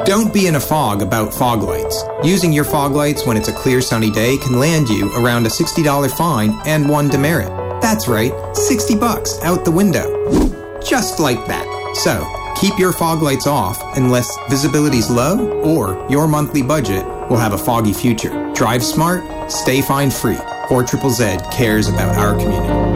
Don't be in a fog about fog lights. Using your fog lights when it's a clear sunny day can land you around a $60 fine and 1 demerit. That's right, $60 out the window. Just like that. So, keep your fog lights off unless visibility's low or your monthly budget will have a foggy future. Drive smart, stay fine free. 4ZZZ cares about our community.